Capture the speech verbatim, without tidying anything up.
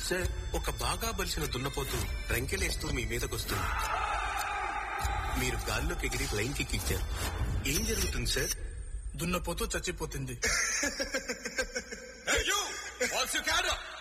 Sir, ఒక బాగా బలిసిన దున్నపోతు రంకెలేస్తూ మీ మీదకొస్తుంది. మీరు గాల్లోకి ఎగిరి లైన్ కిక్ ఇచ్చారు. ఏం జరుగుతుంది సార్? దున్నపోతూ చచ్చిపోతుంది. Hey you! What's your cat up?